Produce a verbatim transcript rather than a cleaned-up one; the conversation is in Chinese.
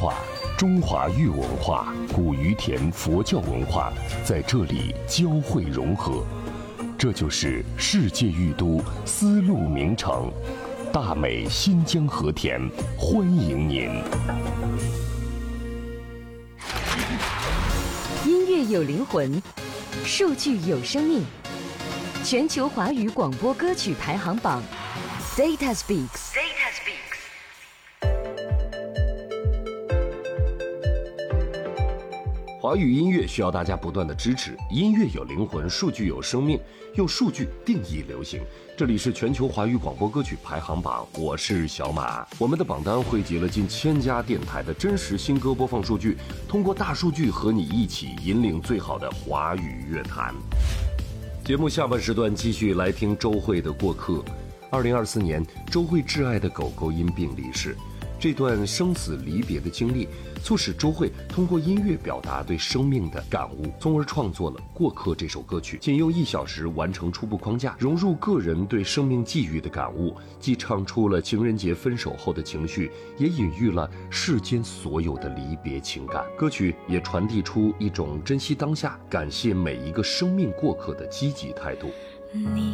化、中华玉文化、古于田佛教文化在这里交汇融合，这就是世界玉都丝路名城大美新疆和田，欢迎您。 音乐有灵魂，数据有生命。全球华语广播歌曲排行榜 Data Speaks。Data Speaks。 华语音乐需要大家不断的支持，音乐有灵魂，数据有生命，用数据定义流行。这里是全球华语广播歌曲排行榜，我是小马。我们的榜单汇集了近千家电台的真实新歌播放数据，通过大数据和你一起引领最好的华语乐坛。节目下半时段继续来听周蕙的《过客》。二零二四年，周蕙挚爱的狗狗因病离世。这段生死离别的经历，促使周蕙通过音乐表达对生命的感悟，从而创作了《过客》这首歌曲。仅用一小时完成初步框架，融入个人对生命际遇的感悟，既唱出了情人节分手后的情绪，也隐喻了世间所有的离别情感。歌曲也传递出一种珍惜当下、感谢每一个生命过客的积极态度。 你